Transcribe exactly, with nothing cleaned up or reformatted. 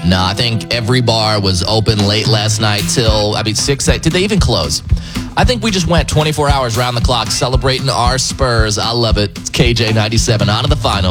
No, I think every bar was open late last night till, I mean, six, eight. Did they even close? I think we just went twenty-four hours round the clock celebrating our Spurs. I love it. It's K J ninety-seven on to the final.